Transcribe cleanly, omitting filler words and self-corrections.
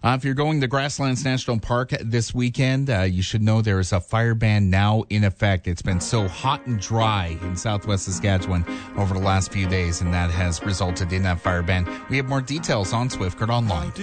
If you're going to Grasslands National Park this weekend, you should know there is a fire ban now in effect. It's been so hot and dry in southwest Saskatchewan over the last few days, and that has resulted in that fire ban. We have more details on Swift Current Online.